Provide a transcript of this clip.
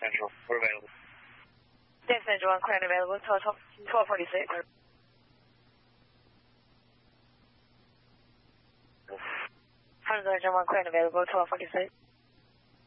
Central. We're available. Dan Central, I'm currently available. 1246. 101 current available, 1246.